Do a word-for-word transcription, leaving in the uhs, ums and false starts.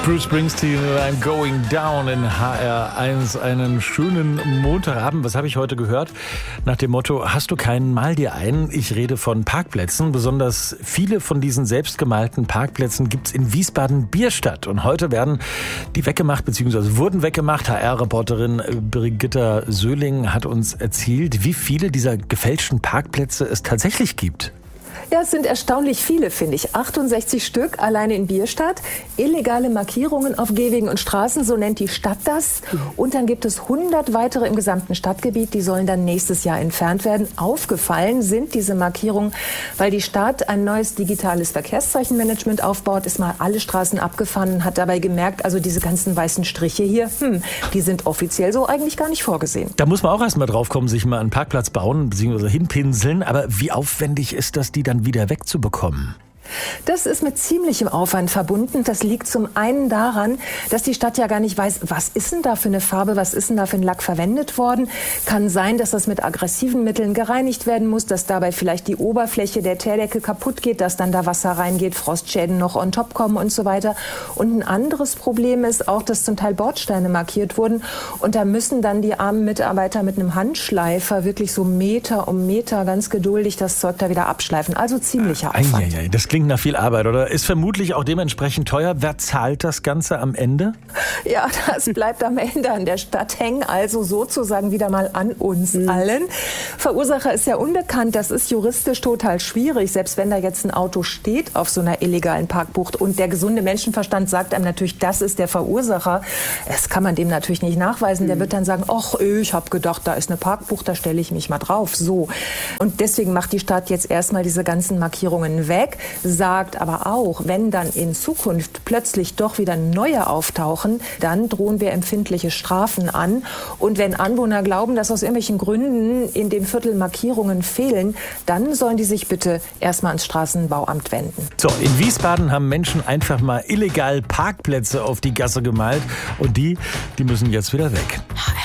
Bruce Springsteen, I'm going down in H R eins. Einen schönen Montagabend. Was habe ich heute gehört? Nach dem Motto, hast du keinen, mal dir einen. Ich rede von Parkplätzen. Besonders viele von diesen selbstgemalten Parkplätzen gibt es in Wiesbaden-Bierstadt. Und heute werden die weggemacht, beziehungsweise wurden weggemacht. H R-Reporterin Brigitta Söhling hat uns erzählt, wie viele dieser gefälschten Parkplätze es tatsächlich gibt. Ja, es sind erstaunlich viele, finde ich. achtundsechzig Stück alleine in Bierstadt. Illegale Markierungen auf Gehwegen und Straßen, so nennt die Stadt das. Und dann gibt es hundert weitere im gesamten Stadtgebiet, die sollen dann nächstes Jahr entfernt werden. Aufgefallen sind diese Markierungen, weil die Stadt ein neues digitales Verkehrszeichenmanagement aufbaut, ist mal alle Straßen abgefahren, hat dabei gemerkt, also diese ganzen weißen Striche hier, hm, die sind offiziell so eigentlich gar nicht vorgesehen. Da muss man auch erst mal drauf kommen, sich mal einen Parkplatz bauen bzw. hinpinseln. Aber wie aufwendig ist das, die dann wieder wegzubekommen? Das ist mit ziemlichem Aufwand verbunden. Das liegt zum einen daran, dass die Stadt ja gar nicht weiß, was ist denn da für eine Farbe, was ist denn da für ein Lack verwendet worden. Kann sein, dass das mit aggressiven Mitteln gereinigt werden muss, dass dabei vielleicht die Oberfläche der Teerdecke kaputt geht, dass dann da Wasser reingeht, Frostschäden noch on top kommen und so weiter. Und ein anderes Problem ist auch, dass zum Teil Bordsteine markiert wurden. Und da müssen dann die armen Mitarbeiter mit einem Handschleifer wirklich so Meter um Meter ganz geduldig das Zeug da wieder abschleifen. Also ziemlicher Aufwand. Eieiei, das klingt nach viel Arbeit, oder? Ist vermutlich auch dementsprechend teuer. Wer zahlt das Ganze am Ende? Ja, das bleibt am Ende an der Stadt hängen, also sozusagen wieder mal an uns mhm. allen. Verursacher ist ja unbekannt, das ist juristisch total schwierig, selbst wenn da jetzt ein Auto steht auf so einer illegalen Parkbucht und der gesunde Menschenverstand sagt einem natürlich, das ist der Verursacher. Das kann man dem natürlich nicht nachweisen. Mhm. Der wird dann sagen, ach, ich habe gedacht, da ist eine Parkbucht, da stelle ich mich mal drauf. So. Und deswegen macht die Stadt jetzt erstmal diese ganzen Markierungen weg, sagt aber auch, wenn dann in Zukunft plötzlich doch wieder neue auftauchen, dann drohen wir empfindliche Strafen an. Und wenn Anwohner glauben, dass aus irgendwelchen Gründen in dem Viertel Markierungen fehlen, dann sollen die sich bitte erstmal ans Straßenbauamt wenden. So, in Wiesbaden haben Menschen einfach mal illegal Parkplätze auf die Gasse gemalt und die, die müssen jetzt wieder weg.